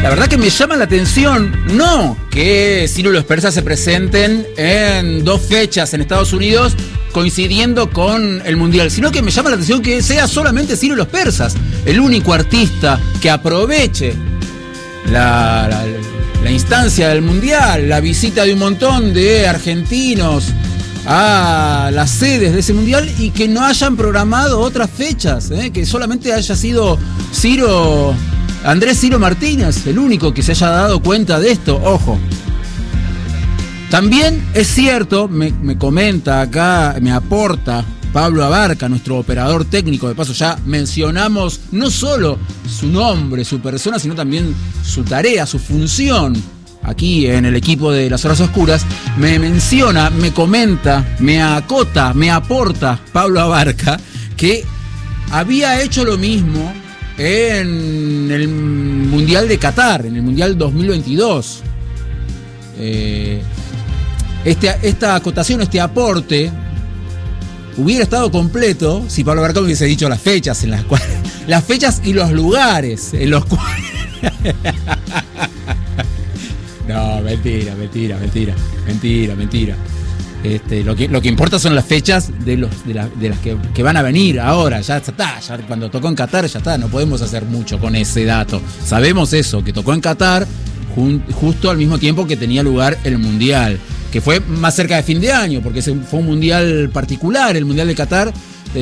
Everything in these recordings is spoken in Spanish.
La verdad que me llama la atención, no que Ciro y los persas se presenten en 2 fechas en Estados Unidos coincidiendo con el Mundial, sino que me llama la atención que sea solamente Ciro y los persas, el único artista que aproveche la instancia del Mundial, la visita de un montón de argentinos a las sedes de ese Mundial y que no hayan programado otras fechas, que solamente haya sido Andrés Ciro Martínez, el único que se haya dado cuenta de esto. Ojo. También es cierto, me comenta acá, me aporta Pablo Abarca, nuestro operador técnico. De paso ya mencionamos no solo su nombre, su persona, sino también su tarea, su función aquí en el equipo de Las Horas Oscuras. Me menciona, me comenta, me acota, me aporta Pablo Abarca que había hecho lo mismo en el Mundial de Qatar, en el Mundial 2022. Esta acotación, este aporte hubiera estado completo si Pablo Abarca hubiese dicho las fechas en las cuales, las fechas y los lugares en los cuales. No, mentira. Lo que importa son las fechas de las que van a venir ahora. Ya está, ya cuando tocó en Qatar ya está, no podemos hacer mucho con ese dato. Sabemos eso, que tocó en Qatar justo al mismo tiempo que tenía lugar el Mundial, que fue más cerca de fin de año, porque fue un Mundial particular, el Mundial de Qatar.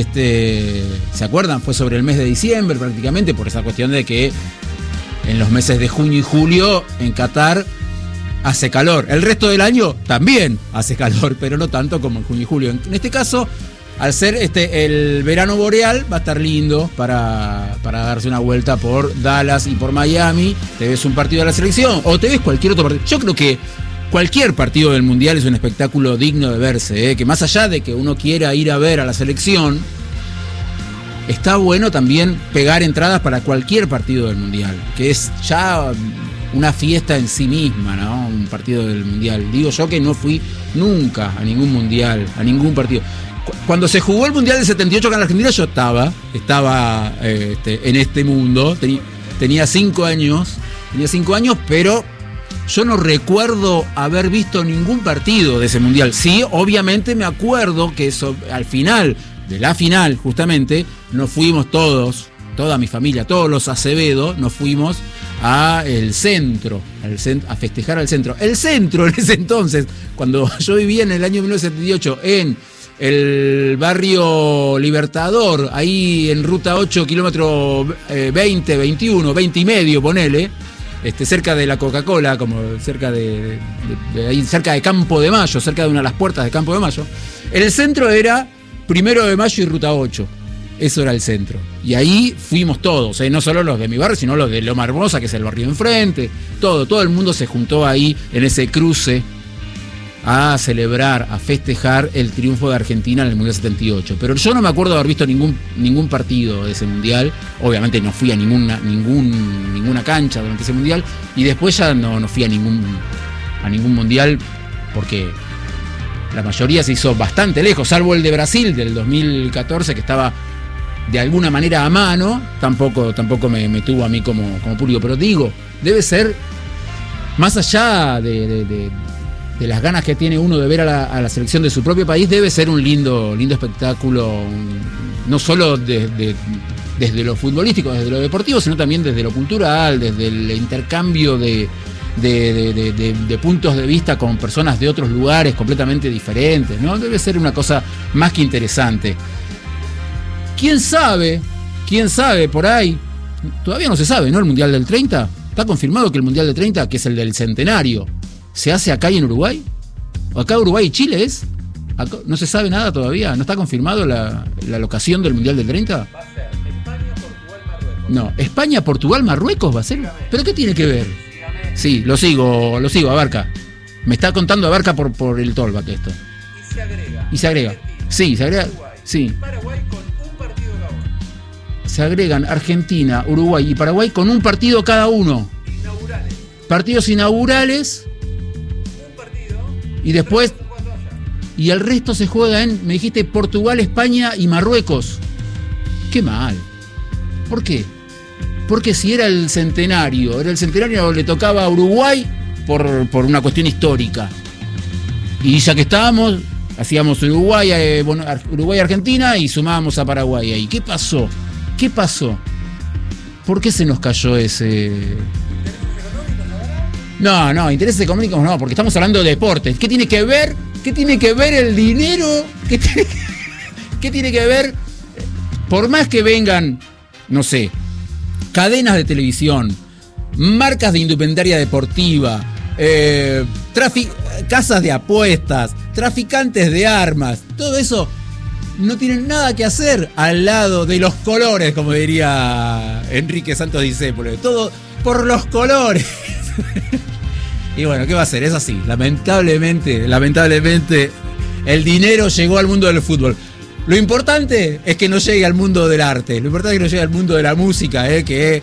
¿Se acuerdan? Fue sobre el mes de diciembre prácticamente, por esa cuestión de que en los meses de junio y julio en Qatar hace calor. El resto del año también hace calor, pero no tanto como en junio y julio. En este caso, al ser el verano boreal, va a estar lindo para darse una vuelta por Dallas y por Miami. Te ves un partido de la selección o te ves cualquier otro partido. Yo creo que cualquier partido del Mundial es un espectáculo digno de verse, que más allá de que uno quiera ir a ver a la selección, está bueno también pegar entradas para cualquier partido del Mundial, que es ya una fiesta en sí misma, ¿no? Un partido del Mundial. Digo yo que no fui nunca a ningún Mundial, a ningún partido. Cuando se jugó el Mundial del 78 acá en la Argentina, yo estaba en este mundo. Tenía 5 años, pero yo no recuerdo haber visto ningún partido de ese Mundial. Sí, obviamente me acuerdo que al final de la final, justamente, nos fuimos toda mi familia, todos los Acevedo, nos fuimos a festejar al centro. El centro en ese entonces, cuando yo vivía en el año 1978 en el barrio Libertador, ahí en ruta 8, kilómetro 20, 21, 20 y medio, ponele, cerca de la Coca-Cola, como cerca de ahí, cerca de Campo de Mayo, cerca de una de las puertas de Campo de Mayo. El centro era 1 de Mayo y ruta 8. Eso era el centro. Y ahí fuimos todos, no solo los de mi barrio, sino los de Loma Hermosa, que es el barrio de enfrente. Todo el mundo se juntó ahí en ese cruce a celebrar, a festejar el triunfo de Argentina en el Mundial 78. Pero yo no me acuerdo de haber visto ningún partido de ese Mundial. Obviamente no fui a ninguna cancha durante ese Mundial. Y después ya no fui a ningún Mundial porque la mayoría se hizo bastante lejos, salvo el de Brasil del 2014, que estaba de alguna manera a mano. Tampoco me tuvo a mí como público. Pero digo, debe ser, más allá de las ganas que tiene uno de ver a la selección de su propio país, debe ser un lindo espectáculo, no solo desde lo futbolístico, desde lo deportivo, sino también desde lo cultural, desde el intercambio de puntos de vista con personas de otros lugares completamente diferentes, ¿no? Debe ser una cosa más que interesante. ¿Quién sabe por ahí? Todavía no se sabe, ¿no? El Mundial del 30. Está confirmado que el Mundial del 30, que es el del centenario, ¿se hace acá y en Uruguay? ¿O acá Uruguay y Chile es? Acá, no se sabe nada todavía. ¿No está confirmado la locación del Mundial del 30? Va a ser España, Portugal, Marruecos. No, España, Portugal, Marruecos va a ser. ¿Pero qué tiene que ver? Sí, lo sigo, Abarca. Me está contando Abarca por el Tolbach esto. Y se agrega. Sí, se agrega. Sí. Paraguay con un partido cada uno. Se agregan Argentina, Uruguay y Paraguay con un partido cada uno. Inaugurales. Partidos inaugurales. Un partido. Y después. Y el resto se juega me dijiste, Portugal, España y Marruecos. Qué mal. ¿Por qué? porque si era el centenario le tocaba a Uruguay por una cuestión histórica. Y ya que estábamos, hacíamos Uruguay-Argentina y sumábamos a Paraguay ahí. ¿Qué pasó? ¿Por qué se nos cayó ese...? No, intereses económicos no, porque estamos hablando de deportes. ¿Qué tiene que ver el dinero? ¿Qué tiene que ver? Por más que vengan, no sé, cadenas de televisión, marcas de indumentaria deportiva, casas de apuestas, traficantes de armas, todo eso no tienen nada que hacer al lado de los colores, como diría Enrique Santos Discépolo. Todo por los colores. Y bueno, ¿qué va a hacer? Es así. Lamentablemente, el dinero llegó al mundo del fútbol. Lo importante es que no llegue al mundo del arte. Lo importante es que no llegue al mundo de la música, que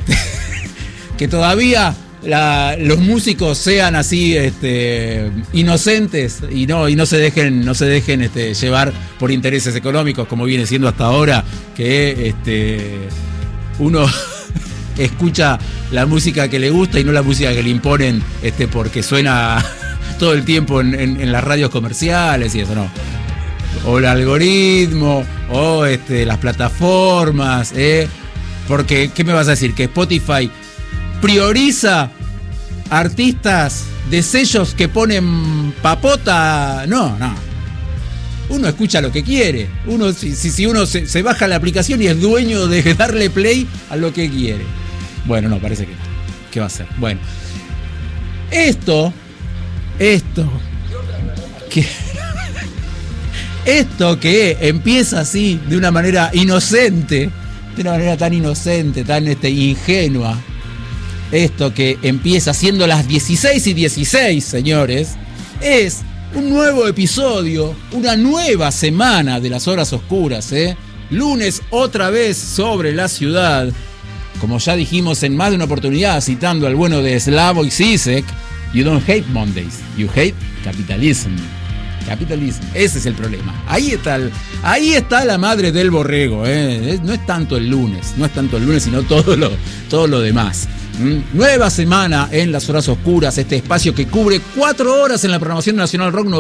todavía los músicos sean así inocentes y no se dejen llevar por intereses económicos, como viene siendo hasta ahora, que uno escucha la música que le gusta y no la música que le imponen porque suena todo el tiempo en las radios comerciales y eso, no. O el algoritmo, o las plataformas, porque ¿qué me vas a decir? ¿Que Spotify prioriza artistas de sellos que ponen papota? No. Uno escucha lo que quiere. Si uno se baja la aplicación y es dueño de darle play a lo que quiere. Bueno, no, parece que va a ser. Bueno, esto que empieza así, de una manera inocente, tan ingenua, esto que empieza siendo las 16:16, señores, es un nuevo episodio, una nueva semana de las horas oscuras, Lunes otra vez sobre la ciudad, como ya dijimos en más de una oportunidad, citando al bueno de Slavoj Žižek, you don't hate Mondays, you hate capitalism. Ese es el problema. Ahí está la madre del borrego, No es tanto el lunes, sino todo lo demás. Nueva semana en las horas oscuras, este espacio que cubre 4 horas en la programación Nacional Rock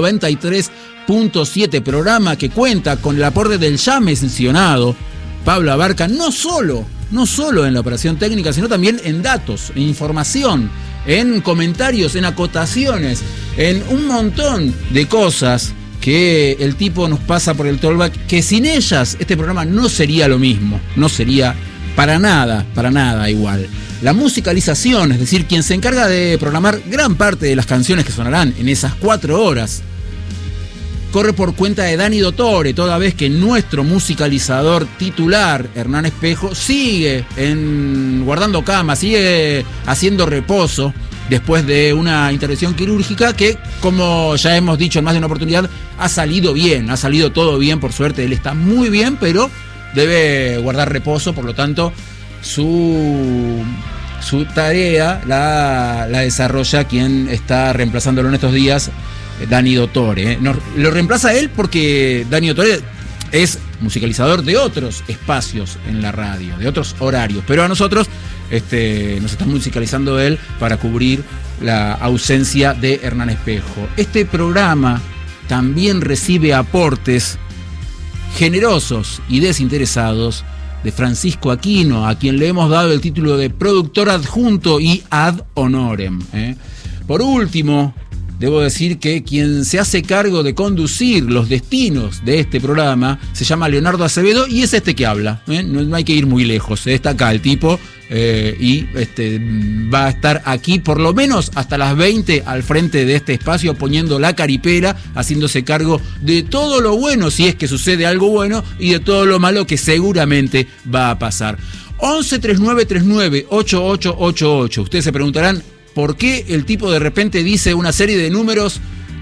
93.7, programa que cuenta con el aporte del ya mencionado Pablo Abarca, no solo en la operación técnica, sino también en datos, en información, en comentarios, en acotaciones, en un montón de cosas que el tipo nos pasa por el tollback, que sin ellas este programa no sería lo mismo, no sería para nada igual. La musicalización, es decir, quien se encarga de programar gran parte de las canciones que sonarán en esas 4 horas, corre por cuenta de Dani Dottore, toda vez que nuestro musicalizador titular, Hernán Espejo, sigue guardando cama, sigue haciendo reposo después de una intervención quirúrgica que, como ya hemos dicho en más de una oportunidad, ha salido todo bien, por suerte. Él está muy bien, pero debe guardar reposo, por lo tanto, su tarea la desarrolla quien está reemplazándolo en estos días, Dani Dottore. Lo reemplaza él porque Dani Dottore es musicalizador de otros espacios en la radio, de otros horarios, pero a nosotros nos está musicalizando él para cubrir la ausencia de Hernán Espejo. Este programa también recibe aportes generosos y desinteresados de Francisco Aquino, a quien le hemos dado el título de productor adjunto y ad honorem. Por último, debo decir que quien se hace cargo de conducir los destinos de este programa se llama Leonardo Acevedo y es que habla. No hay que ir muy lejos. Está acá el tipo y va a estar aquí por lo menos hasta las 20 al frente de este espacio, poniendo la caripera, haciéndose cargo de todo lo bueno, si es que sucede algo bueno, y de todo lo malo que seguramente va a pasar. 11 39 39 8888. Ustedes se preguntarán, ¿por qué el tipo de repente dice una serie de números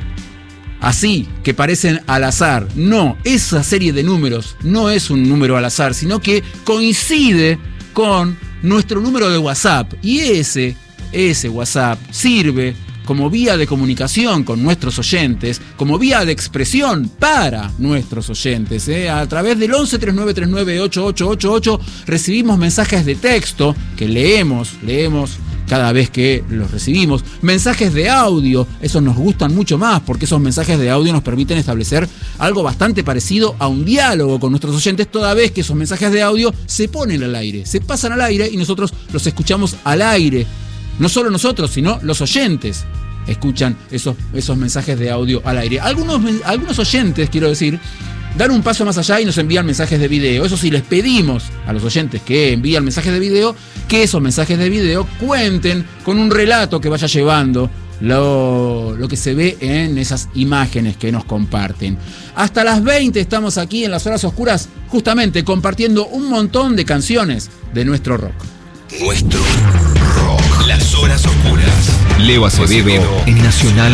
así, que parecen al azar? No, esa serie de números no es un número al azar, sino que coincide con nuestro número de WhatsApp. Y ese WhatsApp sirve como vía de comunicación con nuestros oyentes, como vía de expresión para nuestros oyentes. A través del 11 39 39 8888 recibimos mensajes de texto que leemos cada vez que los recibimos. Mensajes de audio, esos nos gustan mucho más porque esos mensajes de audio nos permiten establecer algo bastante parecido a un diálogo con nuestros oyentes, toda vez que esos mensajes de audio se ponen al aire, se pasan al aire y nosotros los escuchamos al aire. No solo nosotros, sino los oyentes escuchan esos mensajes de audio al aire. Algunos oyentes, quiero decir, dan un paso más allá y nos envían mensajes de video. Eso sí, les pedimos a los oyentes que envían mensajes de video, que esos mensajes de video cuenten con un relato que vaya llevando lo que se ve en esas imágenes que nos comparten. Hasta las 20 estamos aquí en las horas oscuras, justamente compartiendo un montón de canciones de nuestro rock. Nuestro rock. Las horas oscuras. Leo Acevedo en Nacional.